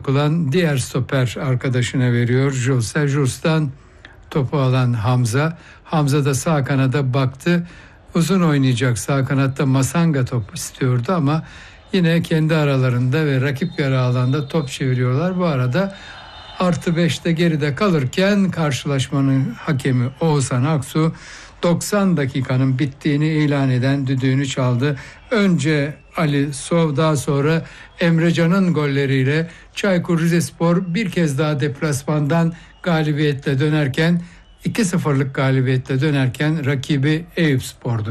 yapılan diğer stoper arkadaşına veriyor. Jose Jus'tan topu alan Hamza. Hamza da sağ kanada baktı. Uzun oynayacak sağ kanatta Masanga top istiyordu ama yine kendi aralarında ve rakip yarı alanda top çeviriyorlar. Bu arada +5'te geride kalırken karşılaşmanın hakemi Oğuzhan Aksu 90 dakikanın bittiğini ilan eden düdüğünü çaldı. Önce Ali Sov, daha sonra Emrecan'ın golleriyle Çaykur Rizespor bir kez daha deplasmandan galibiyetle dönerken 2-0'lık galibiyetle dönerken rakibi Eyüpspor'du.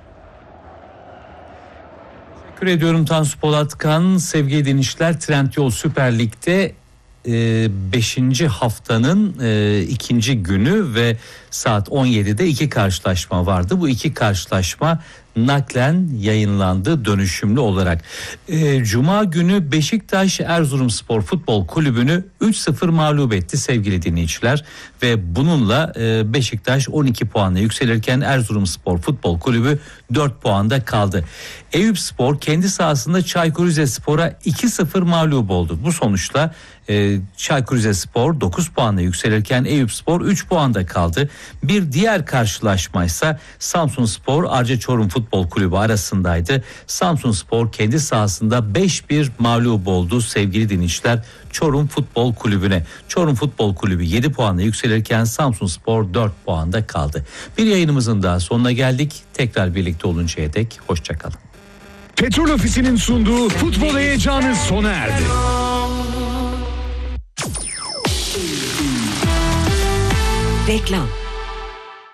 Teşekkür ediyorum Tansu Polatkan. Sevgili dinleyiciler, Trendyol Süper Lig'de 5. haftanın 2. günü ve saat 17'de 2 karşılaşma vardı. Bu 2 karşılaşma naklen yayınlandı dönüşümlü olarak. Cuma günü Beşiktaş Erzurumspor Futbol Kulübü'nü 3-0 mağlup etti sevgili dinleyiciler ve bununla Beşiktaş 12 puanla yükselirken Erzurumspor Futbol Kulübü 4 puanda kaldı. Eyüpspor kendi sahasında Çaykur Rizespor'a 2-0 mağlup oldu. Bu sonuçla Çaykur Rizespor 9 puanla yükselirken Eyüpspor 3 puanda kaldı. Bir diğer karşılaşma ise Samsunspor Arca Çorum Futbol Kulübü arasındaydı. Samsunspor kendi sahasında 5-1 mağlup oldu sevgili dinleyiciler Çorum Futbol Kulübü'ne. Çorum Futbol Kulübü 7 puanla yükselirken Samsunspor 4 puanda kaldı. Bir yayınımızın daha sonuna geldik. Tekrar birlikte oluncaya dek hoşçakalın. Petrol Ofisi'nin sunduğu futbol heyecanı sona erdi. Reklam.